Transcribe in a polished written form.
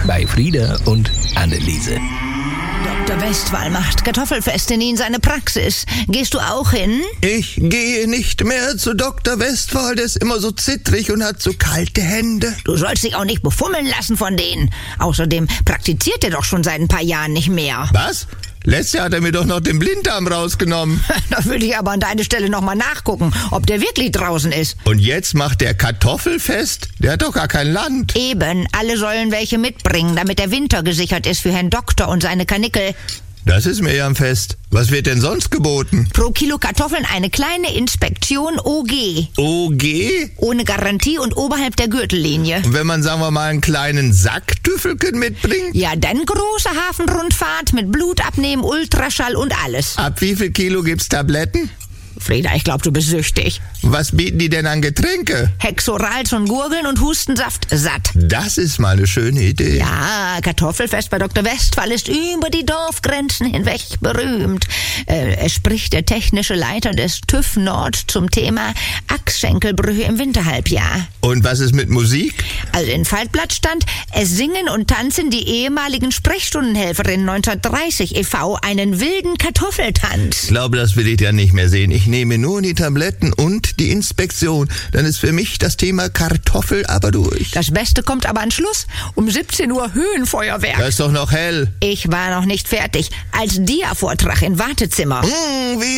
bei Frieda und Anneliese. Dr. Westphal macht Kartoffelfest in seine Praxis. Gehst du auch hin? Ich gehe nicht mehr zu Dr. Westphal, der ist immer so zittrig und hat so kalte Hände. Du sollst dich auch nicht befummeln lassen von denen. Außerdem praktiziert er doch schon seit ein paar Jahren nicht mehr. Was? Letztes Jahr hat er mir doch noch den Blinddarm rausgenommen. Da würde ich aber an deiner Stelle nochmal nachgucken, ob der wirklich draußen ist. Und jetzt macht der Kartoffelfest? Der hat doch gar kein Land. Eben, alle sollen welche mitbringen, damit der Winter gesichert ist für Herrn Doktor und seine Kanickel. Das ist mir ja ein Fest. Was wird denn sonst geboten? Pro Kilo Kartoffeln eine kleine Inspektion OG. OG? Ohne Garantie und oberhalb der Gürtellinie. Und wenn man, sagen wir mal, einen kleinen Sack Tüffelchen mitbringt? Ja, dann große Hafenrundfahrt mit Blutabnehmen, Ultraschall und alles. Ab wie viel Kilo gibt's Tabletten? Frieda, ich glaube, du bist süchtig. Was bieten die denn an Getränke? Hexorals und Gurgeln und Hustensaft satt. Das ist mal eine schöne Idee. Ja, Kartoffelfest bei Dr. Westphal ist über die Dorfgrenzen hinweg berühmt. Es spricht der technische Leiter des TÜV Nord zum Thema Achsschenkelbrüche im Winterhalbjahr. Und was ist mit Musik? Also in Faltblatt stand, es singen und tanzen die ehemaligen Sprechstundenhelferinnen 1930 e.V. einen wilden Kartoffeltanz. Ich glaube, das will ich ja nicht mehr sehen. Ich nehme nur die Tabletten und die Inspektion. Dann ist für mich das Thema Kartoffel aber durch. Das Beste kommt aber an Schluss. Um 17 Uhr Höhenfeuerwerk. Das ist doch noch hell. Ich war noch nicht fertig. Als Dia-Vortrag im Wartezimmer. Wie